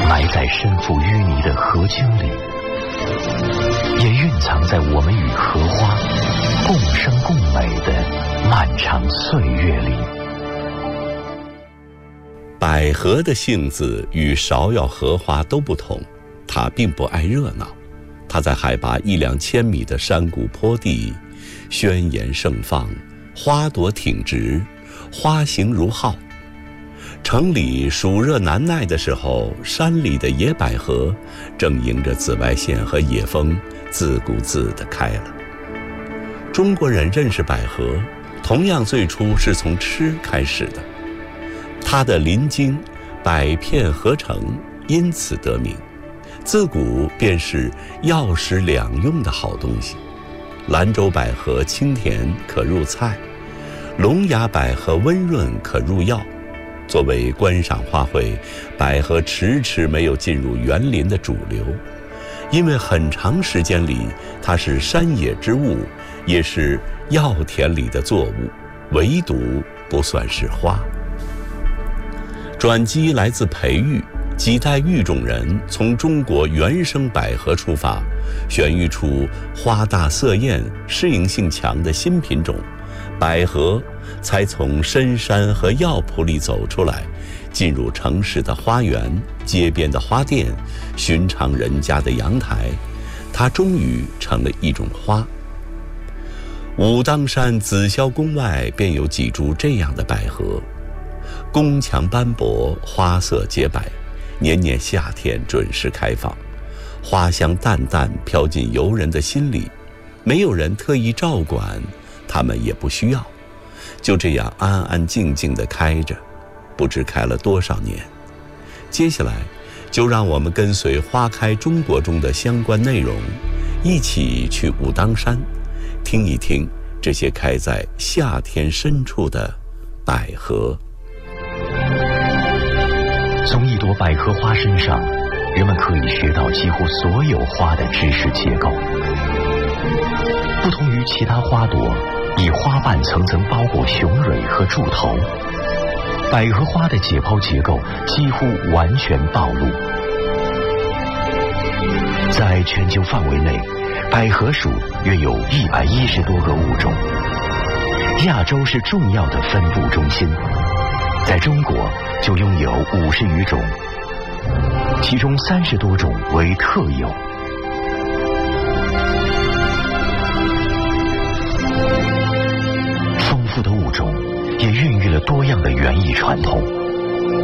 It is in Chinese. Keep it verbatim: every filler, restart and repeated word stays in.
埋在深处淤泥的河浚里，也蕴藏在我们与荷花共生共美的漫长岁月里。 百合的性子与芍药、荷花都不同，它并不爱热闹。它在海拔一两千米的山谷坡地，宣言盛放，花朵挺直，花形如号。城里暑热难耐的时候，山里的野百合正迎着紫外线和野风自顾自地开了。中国人认识百合，同样最初是从吃开始的。它的鳞茎百片合成，因此得名，自古便是药食两用的好东西。兰州百合清甜，可入菜；龙牙百合温润，可入药。作为观赏花卉，百合迟迟没有进入园林的主流，因为很长时间里它是山野之物，也是药田里的作物，唯独不算是花。转机来自培育，几代育种人从中国原生百合出发，选育出花大色艳、适应性强的新品种，百合才从深山和药圃里走出来，进入城市的花园、街边的花店、寻常人家的阳台，它终于成了一种花。武当山紫霄宫外便有几株这样的百合，宫墙斑驳，花色洁白，年年夏天准时开放，花香淡淡飘进游人的心里，没有人特意照管，他们也不需要，就这样安安静静地开着，不知开了多少年。接下来就让我们跟随花开中国中的相关内容，一起去武当山，听一听这些开在夏天深处的百合。 从一朵百合花身上，人们可以学到几乎所有花的知识结构。不同于其他花朵以花瓣层层包裹雄蕊和柱头，百合花的解剖结构几乎完全暴露。在全球范围内，百合属约有一百一十多个物种。亚洲是重要的分布中心，在中国就拥有五十余种，其中三十多种为特有。丰富的物种也孕育了多样的园艺传统。